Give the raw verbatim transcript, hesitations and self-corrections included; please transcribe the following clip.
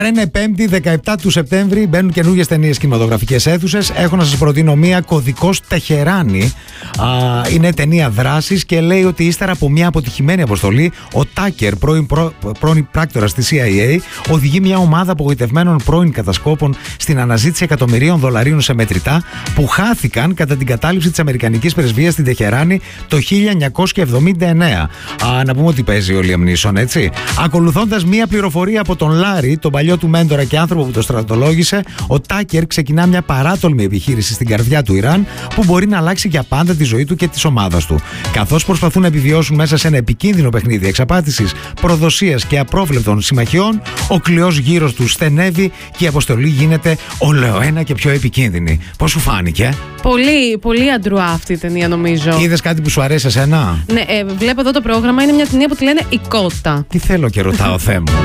Είναι Πέμπτη, δεκαεπτά του Σεπτέμβρη, μπαίνουν καινούργιες ταινίες κινηματογραφικές αίθουσες. Έχω να σας προτείνω μία, Κωδικός Τεχεράνη. Α, είναι ταινία δράσης και λέει ότι ύστερα από μια αποτυχημένη αποστολή, ο Τάκερ, πρώην, προ, πρώην πράκτορας της σι άι έι, οδηγεί μια ομάδα απογοητευμένων πρώην κατασκόπων στην αναζήτηση εκατομμυρίων δολαρίων σε μετρητά που χάθηκαν κατά την κατάληψη της Αμερικανικής πρεσβείας στην Τεχεράνη το χίλια εννιακόσια εβδομήντα εννέα. Α, να πούμε ότι παίζει ο Λιαμ Νίσον, έτσι. Ακολουθώντας μια πληροφορία από τον Λάρι, τον παλιό του μέντορα και άνθρωπο που το στρατολόγησε, ο Τάκερ ξεκινά μια παράτολμη επιχείρηση στην καρδιά του Ιράν που μπορεί να αλλάξει για πάντα τη ζωή του και της ομάδας του. Καθώς προσπαθούν να επιβιώσουν μέσα σε ένα επικίνδυνο παιχνίδι εξαπάτησης, προδοσίας και απρόβλεπτων συμμαχιών, ο κλειός γύρω του στενεύει και η αποστολή γίνεται ολοένα και πιο επικίνδυνη. Πώς σου φάνηκε? Πολύ, πολύ αντρουά αυτή η ταινία, νομίζω. Είδες κάτι που σου αρέσει εσένα? Ναι, ε, βλέπω εδώ το πρόγραμμα, είναι μια ταινία που τη λένε Η Κότα. Τι θέλω και ρωτάω, Θεέ μου.